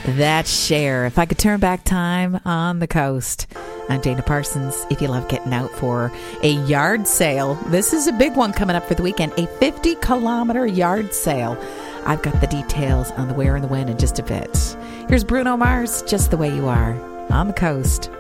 That's Cher. If I could turn back time on the coast. I'm Dana Parsons. If you love getting out for a yard sale, this is a big one coming up for the weekend, a 50-kilometer yard sale. I've got the details on the where and the when in just a bit. Here's Bruno Mars, Just the Way You Are, on the coast.